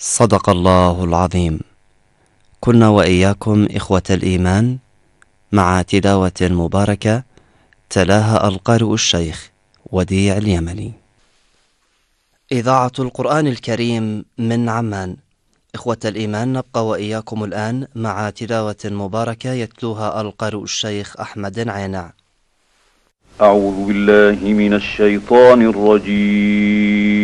صدق الله العظيم. كنا وإياكم إخوة الإيمان مع تلاوة مباركة تلاها القارئ الشيخ وديع اليمني. إذاعة القرآن الكريم من عمان. إخوة الإيمان، نبقى وإياكم الآن مع تلاوة مباركة يتلوها القارئ الشيخ أحمد عينع. أعوذ بالله من الشيطان الرجيم.